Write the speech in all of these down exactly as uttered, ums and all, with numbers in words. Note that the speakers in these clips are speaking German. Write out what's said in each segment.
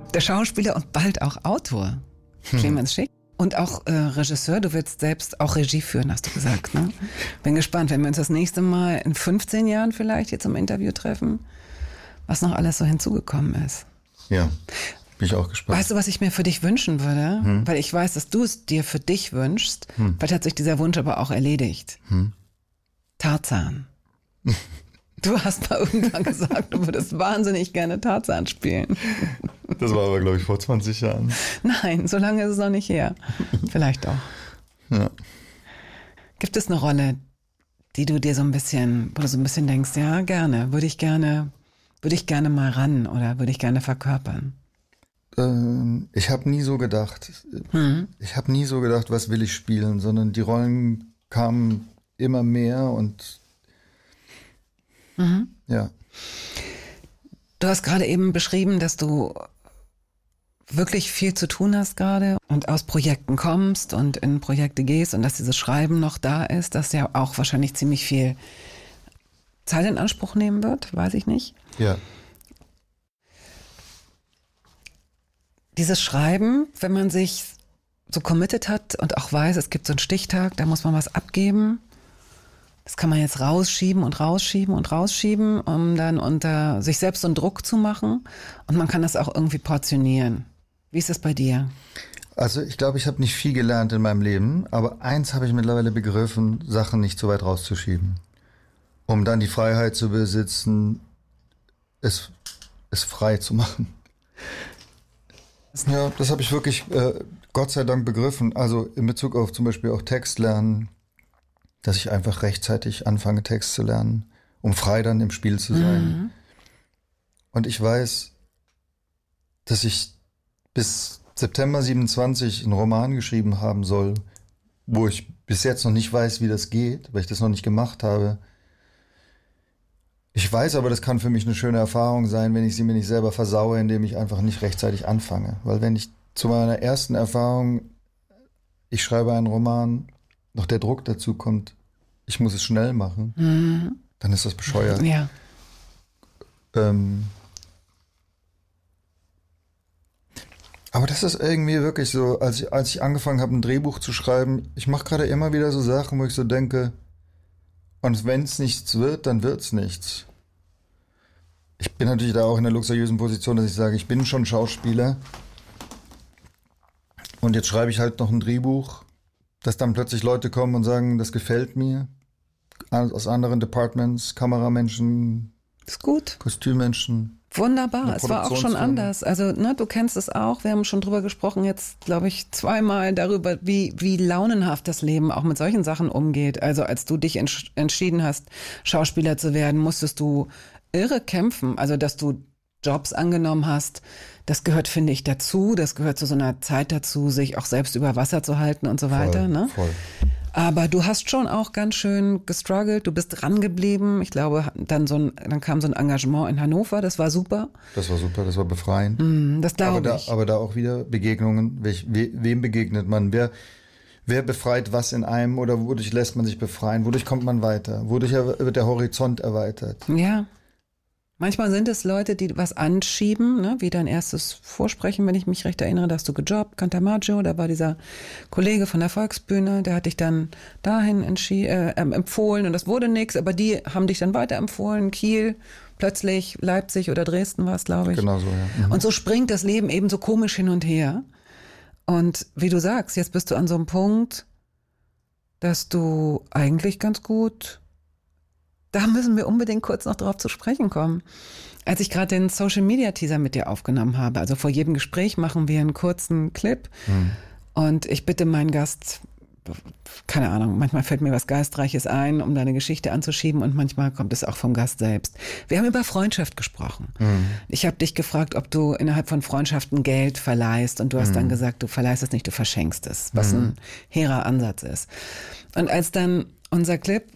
Der Schauspieler und bald auch Autor, hm. Clemens Schick. Und auch äh, Regisseur, du willst selbst auch Regie führen, hast du gesagt, ne? Bin gespannt, wenn wir uns das nächste Mal in fünfzehn Jahren vielleicht hier zum Interview treffen, was noch alles so hinzugekommen ist. Ja, bin ich auch gespannt. Weißt du, was ich mir für dich wünschen würde? Hm. Weil ich weiß, dass du es dir für dich wünschst. Hm. Vielleicht hat sich dieser Wunsch aber auch erledigt. Hm. Tarzan. Du hast mal irgendwann gesagt, du würdest wahnsinnig gerne Tarzan spielen. Das war aber, glaube ich, vor zwanzig Jahren. Nein, so lange ist es noch nicht her. Vielleicht auch. Ja. Gibt es eine Rolle, die du dir so ein bisschen, wo du so ein bisschen denkst, ja, gerne, würde ich gerne, würde ich gerne mal ran oder würde ich gerne verkörpern? Ähm, ich habe nie so gedacht. Hm. Ich habe nie so gedacht, was will ich spielen, sondern die Rollen kamen immer mehr und mhm. ja. Du hast gerade eben beschrieben, dass du wirklich viel zu tun hast gerade und aus Projekten kommst und in Projekte gehst und dass dieses Schreiben noch da ist, das ja auch wahrscheinlich ziemlich viel Zeit in Anspruch nehmen wird, weiß ich nicht. Ja. Dieses Schreiben, wenn man sich so committed hat und auch weiß, es gibt so einen Stichtag, da muss man was abgeben. Das kann man jetzt rausschieben und rausschieben und rausschieben, um dann unter sich selbst so einen Druck zu machen. Und man kann das auch irgendwie portionieren. Wie ist das bei dir? Also ich glaube, ich habe nicht viel gelernt in meinem Leben, aber eins habe ich mittlerweile begriffen, Sachen nicht so weit rauszuschieben. Um dann die Freiheit zu besitzen, es, es frei zu machen. Ja, das habe ich wirklich äh, Gott sei Dank begriffen. Also in Bezug auf zum Beispiel auch Text lernen, dass ich einfach rechtzeitig anfange, Text zu lernen, um frei dann im Spiel zu sein. Mhm. Und ich weiß, dass ich bis September siebenundzwanzig einen Roman geschrieben haben soll, wo ich bis jetzt noch nicht weiß, wie das geht, weil ich das noch nicht gemacht habe. Ich weiß aber, das kann für mich eine schöne Erfahrung sein, wenn ich sie mir nicht selber versaue, indem ich einfach nicht rechtzeitig anfange. Weil wenn ich zu meiner ersten Erfahrung, ich schreibe einen Roman, noch der Druck dazu kommt, ich muss es schnell machen, mhm. dann ist das bescheuert. Ja. Ähm, aber das ist irgendwie wirklich so, als ich, als ich angefangen habe, ein Drehbuch zu schreiben, ich mache gerade immer wieder so Sachen, wo ich so denke, und wenn es nichts wird, dann wird es nichts. Ich bin natürlich da auch in der luxuriösen Position, dass ich sage, ich bin schon Schauspieler und jetzt schreibe ich halt noch ein Drehbuch, dass dann plötzlich Leute kommen und sagen, das gefällt mir, aus anderen Departments, Kameramenschen, ist gut. Kostümmenschen. Wunderbar, es war auch schon anders. Also, ne, du kennst es auch, wir haben schon drüber gesprochen, jetzt glaube ich zweimal darüber, wie, wie launenhaft das Leben auch mit solchen Sachen umgeht. Also als du dich entsch- entschieden hast, Schauspieler zu werden, musstest du irre kämpfen. Also dass du Jobs angenommen hast, das gehört, finde ich, dazu. Das gehört zu so einer Zeit dazu, sich auch selbst über Wasser zu halten und so weiter. Voll, ne? voll. Aber du hast schon auch ganz schön gestruggelt, du bist dran geblieben. Ich glaube, dann so ein, dann kam so ein Engagement in Hannover, das war super. Das war super, das war befreiend. Mm, das glaube aber ich. Da, aber da auch wieder Begegnungen. Welch, we, wem begegnet man? Wer, wer befreit was in einem oder wodurch lässt man sich befreien? Wodurch kommt man weiter? Wodurch wird der Horizont erweitert? Ja. Manchmal sind es Leute, die was anschieben, ne? Wie dein erstes Vorsprechen, wenn ich mich recht erinnere, da hast du gejobbt, Cantamaggio, da war dieser Kollege von der Volksbühne, der hat dich dann dahin entschi- äh, empfohlen und das wurde nichts, aber die haben dich dann weiterempfohlen, Kiel, plötzlich Leipzig oder Dresden war es, glaube ich. Genau so, ja. Mhm. Und so springt das Leben eben so komisch hin und her. Und wie du sagst, jetzt bist du an so einem Punkt, dass du eigentlich ganz gut... Da müssen wir unbedingt kurz noch drauf zu sprechen kommen. Als ich gerade den Social-Media-Teaser mit dir aufgenommen habe, also vor jedem Gespräch machen wir einen kurzen Clip mhm. und ich bitte meinen Gast, keine Ahnung, manchmal fällt mir was Geistreiches ein, um deine Geschichte anzuschieben und manchmal kommt es auch vom Gast selbst. Wir haben über Freundschaft gesprochen. Mhm. Ich habe dich gefragt, ob du innerhalb von Freundschaften Geld verleihst und du hast mhm. dann gesagt, du verleihst es nicht, du verschenkst es, was mhm. ein hehrer Ansatz ist. Und als dann unser Clip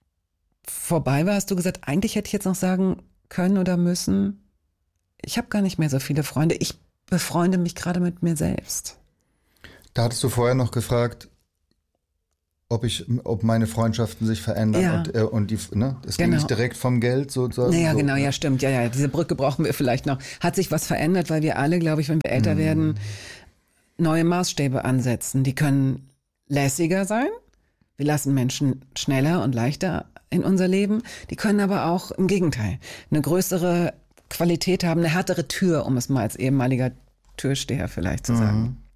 vorbei war, hast du gesagt, eigentlich hätte ich jetzt noch sagen können oder müssen, ich habe gar nicht mehr so viele Freunde, ich befreunde mich gerade mit mir selbst. Da hattest du vorher noch gefragt, ob ich, ob meine Freundschaften sich verändern Ja. und, äh, und die, ne, es ging Genau. nicht direkt vom Geld sozusagen. Naja, so, genau, ne? ja, stimmt. Ja, ja, diese Brücke brauchen wir vielleicht noch. Hat sich was verändert, weil wir alle, glaube ich, wenn wir älter Mhm. werden, neue Maßstäbe ansetzen. Die können lässiger sein. Wir lassen Menschen schneller und leichter in unser Leben. Die können aber auch im Gegenteil eine größere Qualität haben, eine härtere Tür, um es mal als ehemaliger Türsteher vielleicht zu sagen. Mhm.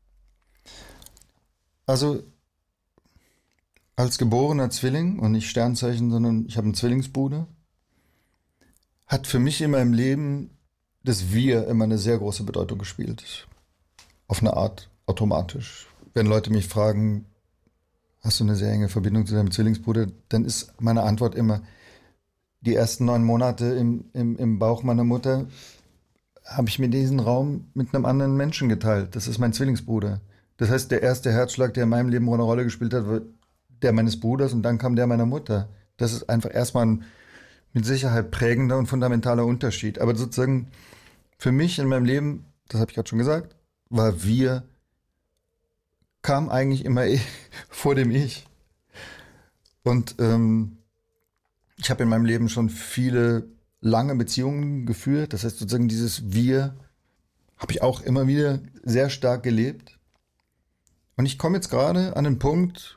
Also als geborener Zwilling und nicht Sternzeichen, sondern ich habe einen Zwillingsbruder, hat für mich immer im Leben das Wir immer eine sehr große Bedeutung gespielt. Auf eine Art automatisch. Wenn Leute mich fragen, hast du eine sehr enge Verbindung zu deinem Zwillingsbruder, dann ist meine Antwort immer, die ersten neun Monate im, im, im Bauch meiner Mutter habe ich mir diesen Raum mit einem anderen Menschen geteilt. Das ist mein Zwillingsbruder. Das heißt, der erste Herzschlag, der in meinem Leben eine Rolle gespielt hat, war der meines Bruders und dann kam der meiner Mutter. Das ist einfach erstmal ein mit Sicherheit prägender und fundamentaler Unterschied. Aber sozusagen für mich in meinem Leben, das habe ich gerade schon gesagt, war wir, kam eigentlich immer ich, vor dem Ich. Und ähm, ich habe in meinem Leben schon viele lange Beziehungen geführt. Das heißt sozusagen dieses Wir habe ich auch immer wieder sehr stark gelebt. Und ich komme jetzt gerade an den Punkt,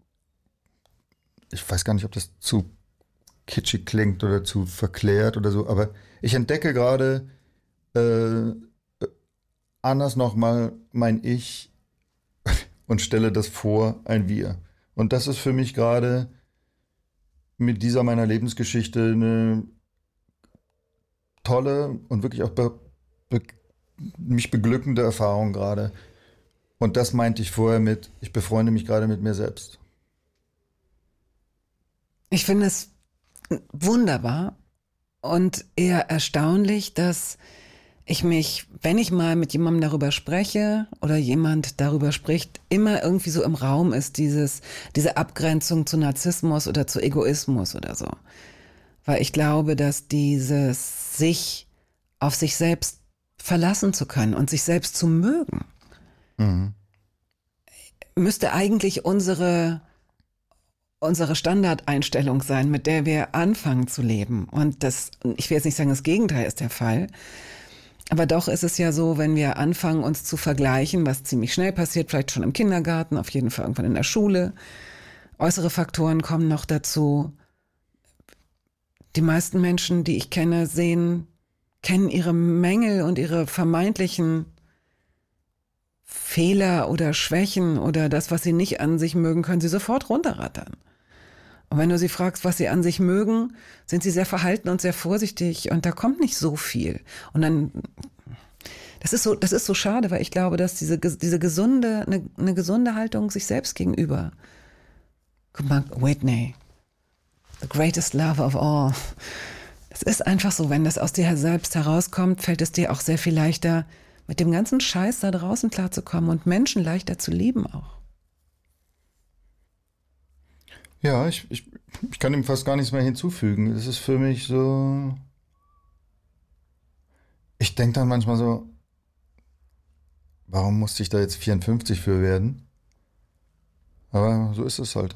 ich weiß gar nicht, ob das zu kitschig klingt oder zu verklärt oder so, aber ich entdecke gerade äh, anders nochmal mein Ich und stelle das vor, ein Wir. Und das ist für mich gerade mit dieser meiner Lebensgeschichte eine tolle und wirklich auch be, be, mich beglückende Erfahrung gerade. Und das meinte ich vorher mit, ich befreunde mich gerade mit mir selbst. Ich finde es wunderbar und eher erstaunlich, dass ich mich, wenn ich mal mit jemandem darüber spreche oder jemand darüber spricht, immer irgendwie so im Raum ist dieses, diese Abgrenzung zu Narzissmus oder zu Egoismus oder so. Weil ich glaube, dass dieses sich auf sich selbst verlassen zu können und sich selbst zu mögen, Mhm. müsste eigentlich unsere unsere Standardeinstellung sein, mit der wir anfangen zu leben. Und das, ich will jetzt nicht sagen, das Gegenteil ist der Fall. Aber doch ist es ja so, wenn wir anfangen, uns zu vergleichen, was ziemlich schnell passiert, vielleicht schon im Kindergarten, auf jeden Fall irgendwann in der Schule. Äußere Faktoren kommen noch dazu. Die meisten Menschen, die ich kenne, sehen, kennen ihre Mängel und ihre vermeintlichen Fehler oder Schwächen oder das, was sie nicht an sich mögen, können sie sofort runterrattern. Und wenn du sie fragst, was sie an sich mögen, sind sie sehr verhalten und sehr vorsichtig und da kommt nicht so viel. Und dann, das ist so, das ist so schade, weil ich glaube, dass diese, diese gesunde, eine, eine gesunde Haltung sich selbst gegenüber. Guck mal, Whitney, the greatest love of all. Es ist einfach so, wenn das aus dir selbst herauskommt, fällt es dir auch sehr viel leichter, mit dem ganzen Scheiß da draußen klarzukommen und Menschen leichter zu lieben auch. Ja, ich, ich, ich kann dem fast gar nichts mehr hinzufügen. Es ist für mich so. Ich denke dann manchmal so, warum musste ich da jetzt vierundfünfzig für werden? Aber so ist es halt.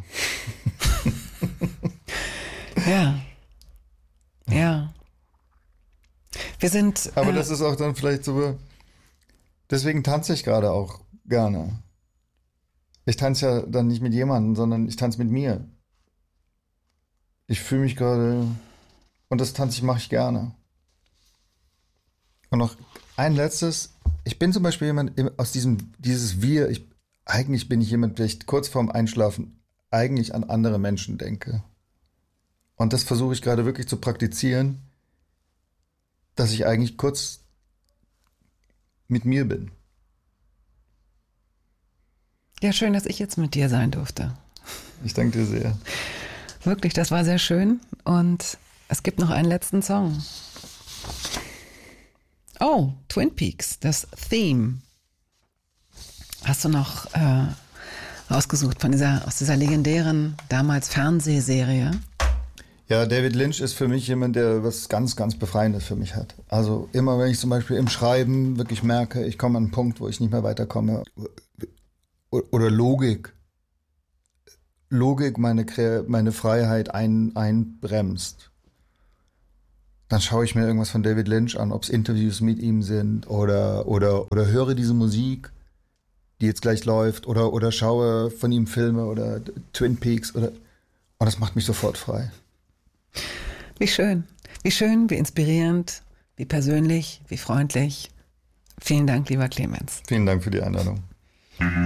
Ja. Ja. Wir sind. Aber äh, das ist auch dann vielleicht so. Deswegen tanze ich gerade auch gerne. Ich tanze ja dann nicht mit jemandem, sondern ich tanze mit mir. Ich fühle mich gerade. Und das Tanze ich mache ich gerne. Und noch ein letztes. Ich bin zum Beispiel jemand aus diesem, dieses Wir. Ich, eigentlich bin ich jemand, der ich kurz vorm Einschlafen eigentlich an andere Menschen denke. Und das versuche ich gerade wirklich zu praktizieren, dass ich eigentlich kurz mit mir bin. Ja, schön, dass ich jetzt mit dir sein durfte. Ich danke dir sehr. Wirklich, das war sehr schön. Und es gibt noch einen letzten Song. Oh, Twin Peaks, das Theme. Hast du noch äh, rausgesucht von dieser, aus dieser legendären, damals Fernsehserie? Ja, David Lynch ist für mich jemand, der was ganz, ganz Befreiendes für mich hat. Also immer, wenn ich zum Beispiel im Schreiben wirklich merke, ich komme an einen Punkt, wo ich nicht mehr weiterkomme, oder Logik Logik meine, meine Freiheit ein, einbremst, dann schaue ich mir irgendwas von David Lynch an, ob es Interviews mit ihm sind oder, oder, oder höre diese Musik, die jetzt gleich läuft, oder, oder schaue von ihm Filme oder Twin Peaks oder, und das macht mich sofort frei. Wie schön, wie schön, wie inspirierend, wie persönlich, wie freundlich. Vielen Dank, lieber Clemens. Vielen Dank für die Einladung.